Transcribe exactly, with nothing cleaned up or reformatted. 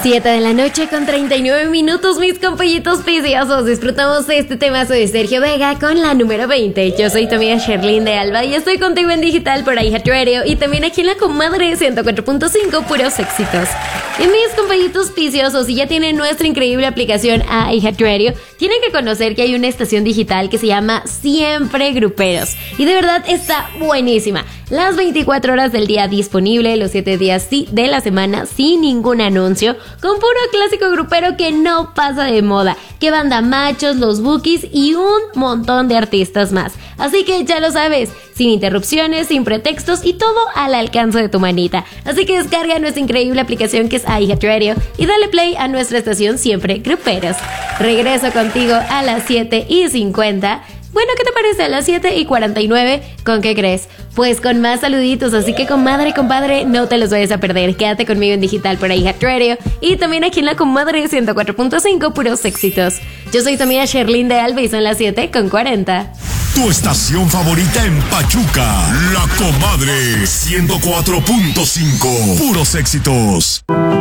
siete de la noche con treinta y nueve minutos, mis compañitos preciosos. Disfrutamos de este temazo de Sergio Vega con la número veinte. Yo soy tu amiga Sherlyn de Alba y estoy contigo en digital por iHeartRadio y también aquí en la comadre ciento cuatro punto cinco, puros éxitos. Y mis compañitos preciosos, si ya tienen nuestra increíble aplicación iHeartRadio, tienen que conocer que hay una estación digital que se llama Siempre Gruperos. Y de verdad está buenísima. Las veinticuatro horas del día disponible, los siete días de la semana sin ningún anuncio, con puro clásico grupero que no pasa de moda, que banda machos, los Bukis y un montón de artistas más. Así que ya lo sabes, sin interrupciones, sin pretextos y todo al alcance de tu manita. Así que descarga nuestra increíble aplicación que es iHeartRadio y dale play a nuestra estación Siempre Gruperos. Regreso contigo a las siete y cincuenta. Bueno, ¿qué te parece? A las siete y cuarenta y nueve, ¿con qué crees? Pues con más saluditos, así que comadre, compadre, no te los vayas a perder. Quédate conmigo en digital por iHeartRadio y también aquí en la comadre ciento cuatro punto cinco, puros éxitos. Yo soy tu amiga Sherlyn de Alba y son las siete con cuarenta. Tu estación favorita en Pachuca, la comadre ciento cuatro punto cinco, puros éxitos.